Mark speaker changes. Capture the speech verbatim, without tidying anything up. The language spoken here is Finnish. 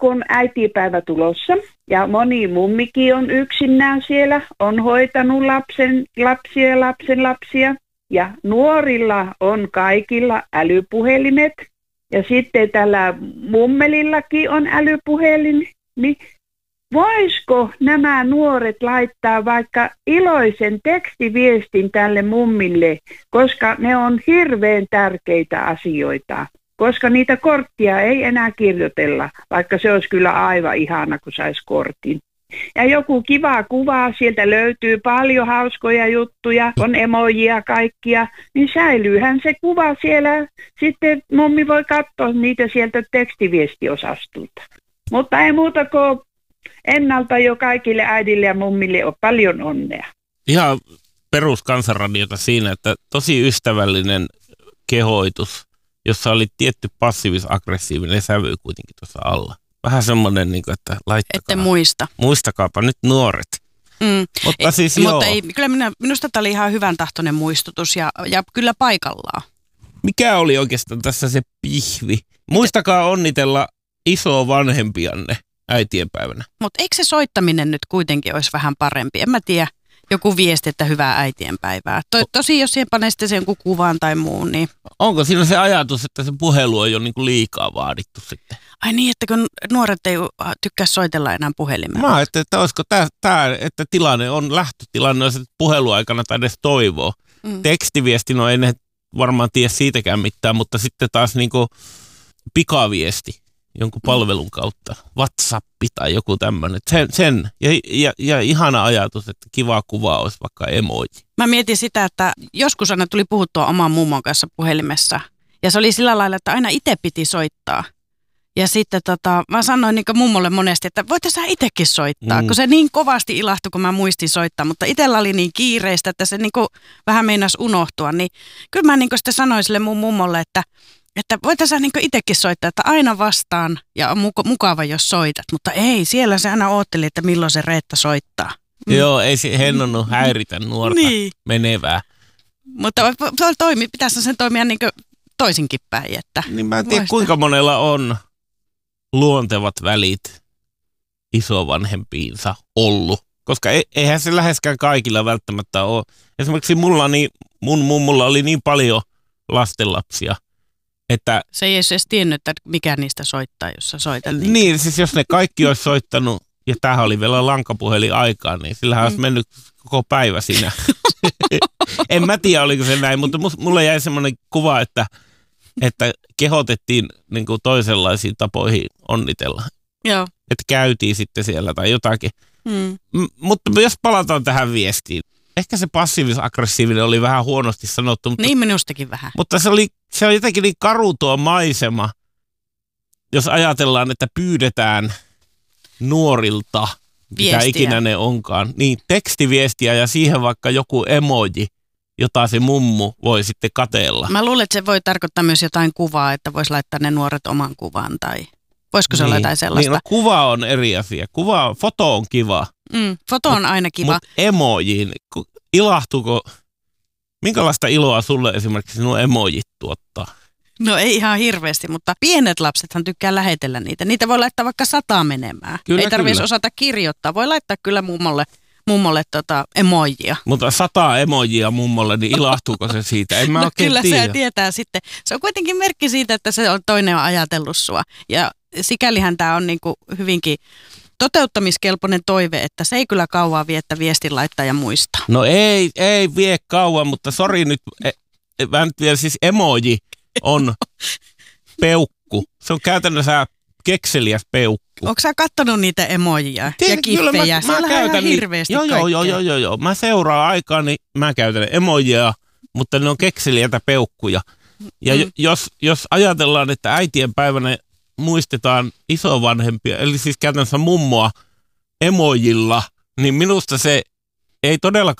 Speaker 1: kun on äitipäivä tulossa ja moni mummikin on yksinään siellä, on hoitanut lapsen, lapsia ja lapsen lapsia ja nuorilla on kaikilla älypuhelimet ja sitten tällä mummelillakin on älypuhelin, niin voisiko nämä nuoret laittaa vaikka iloisen tekstiviestin tälle mummille, koska ne on hirveän tärkeitä asioita. Koska niitä korttia ei enää kirjoitella, vaikka se olisi kyllä aivan ihana, kun saisi kortin. Ja joku kiva kuva, sieltä löytyy paljon hauskoja juttuja, on emojia kaikkia, niin säilyyhän se kuva siellä. Sitten mummi voi katsoa niitä sieltä tekstiviestiosastolta. Mutta ei muuta kuin ennalta jo kaikille äidille ja mummille on paljon onnea.
Speaker 2: Ihan peruskansanradiota siinä, että tosi ystävällinen kehoitus, jossa oli tietty passiivis-aggressiivinen sävy kuitenkin tuossa alla. Vähän semmoinen, niin kuin, että laittakaa.
Speaker 3: Ette muista.
Speaker 2: Muistakaapa nyt nuoret.
Speaker 3: Mm.
Speaker 2: Mutta siis
Speaker 3: ei,
Speaker 2: joo.
Speaker 3: Mutta ei, kyllä minä, minusta tämä oli ihan hyvän tahtoinen muistutus ja, ja kyllä paikallaan.
Speaker 2: Mikä oli oikeastaan tässä se pihvi? Muistakaa onnitella isoa vanhempianne äitienpäivänä.
Speaker 3: Mutta eikö se soittaminen nyt kuitenkin olisi vähän parempi? En mä tiedä. Joku viesti, että hyvää äitienpäivää. To, tosi jos siihen panee sitten sen jonkun kuvan tai muun, niin...
Speaker 2: Onko siinä se ajatus, että se puhelu on jo niin kuin liikaa vaadittu sitten?
Speaker 3: Ai niin, että kun nuoret ei tykkää soitella enää puhelimella.
Speaker 2: Mä ajattelin, että olisiko tämä, tämä että tilanne on lähtötilanne, jos puheluaikana tai edes toivoo. Mm. Tekstiviesti, no ei ne varmaan tiedä siitäkään mitään, mutta sitten taas niin kuin pikaviesti jonkun palvelun kautta, WhatsApp tai joku tämmöinen. Sen, sen. Ja, ja, ja ihana ajatus, että kiva kuva olisi vaikka emoji.
Speaker 3: Mä mietin sitä, että joskus aina tuli puhuttua oman mummon kanssa puhelimessa. Ja se oli sillä lailla, että aina itse piti soittaa. Ja sitten tota, mä sanoin niin mummolle monesti, että voit sä itsekin soittaa, mm. kun se niin kovasti ilahtui, kun mä muistin soittaa. Mutta itsellä oli niin kiireistä, että se niin vähän meinasi unohtua. Niin kyllä mä niin sitten sanoin sille mun mummolle, että Että voitaisiin niin itsekin soittaa, että aina vastaan ja on mukava, jos soitat. Mutta ei, siellä se aina ootteli, että milloin se Reetta soittaa.
Speaker 2: Mm. Joo, ei se hennonnut häiritä nuorta niin. menevää.
Speaker 3: Mutta toimi, pitäisi sen toimia niin toisinkin päin. Että
Speaker 2: niin mä en tiedä, kuinka monella on luontevat välit isovanhempiinsa ollut. Koska eihän se läheskään kaikilla välttämättä ole. Esimerkiksi mulla, niin, mun mummulla oli niin paljon lastenlapsia, että
Speaker 3: se ei edes tiennyt, että mikä niistä soittaa, jos sä soitat. Niin,
Speaker 2: niin siis jos ne kaikki olisi soittanut, ja tämähän oli vielä lankapuhelin aikaan, niin sillähän mm. olisi mennyt koko päivä siinä. En mä tiedä, oliko se näin, mutta mulle jäi semmoinen kuva, että, että kehotettiin niin kuin toisenlaisiin tapoihin onnitella.
Speaker 3: Joo.
Speaker 2: Että käytiin sitten siellä tai jotakin.
Speaker 3: Mm.
Speaker 2: M- mutta jos palataan tähän viestiin. Ehkä se passiivis-aggressiivinen oli vähän huonosti sanottu. Mutta,
Speaker 3: niin minustakin vähän.
Speaker 2: Mutta se, oli, se on jotenkin niin karu tuo maisema, jos ajatellaan, että pyydetään nuorilta,
Speaker 3: viestiä.
Speaker 2: Mitä ikinä ne onkaan, niin tekstiviestiä ja siihen vaikka joku emoji, jota se mummu voi sitten kateella.
Speaker 3: Mä luulen, että se voi tarkoittaa myös jotain kuvaa, että voisi laittaa ne nuoret oman kuvan tai voisiko se
Speaker 2: niin,
Speaker 3: olla jotain sellaista.
Speaker 2: Niin, no, kuva on eri asia. Kuva, foto on kiva.
Speaker 3: Mm, foto on mut, aina kiva.
Speaker 2: Mutta emojiin, ilahtuuko, minkälaista iloa sulle esimerkiksi nuo emojit tuottaa?
Speaker 3: No ei ihan hirveästi, mutta pienet lapsethan tykkää lähetellä niitä. Niitä voi laittaa vaikka sataa menemään.
Speaker 2: Kyllä,
Speaker 3: ei tarvitsisi
Speaker 2: kyllä.
Speaker 3: osata kirjoittaa. Voi laittaa kyllä mummolle, mummolle tota emojia.
Speaker 2: Mutta sata emojia mummolle, niin ilahtuuko se siitä? En mä
Speaker 3: no
Speaker 2: oikein
Speaker 3: kyllä
Speaker 2: tiedä.
Speaker 3: se tietää sitten. Se on kuitenkin merkki siitä, että se on toinen on ajatellut sua. Ja sikälihän tämä on niinku hyvinkin toteuttamiskelpoinen toive, että se ei kyllä kauaa vie, että viestin laittaa ja muistaa.
Speaker 2: No ei, ei vie kauan, mutta sori nyt, e, mä nyt vielä siis emoji on peukku. Se on käytännössä kekseliäs peukku.
Speaker 3: Onko sä kattonut niitä emojia ja kiffejä?
Speaker 2: Mä, mä käytän
Speaker 3: hirveästi
Speaker 2: joo, joo, joo, joo, joo, joo. Mä seuraan aikaa, niin mä käytän emojia, mutta ne on kekseliäitä peukkuja. Ja mm. jos, jos ajatellaan, että äitien päivänä muistetaan isovanhempia, eli siis käytännössä mummoa emojilla, niin minusta se ei todellakaan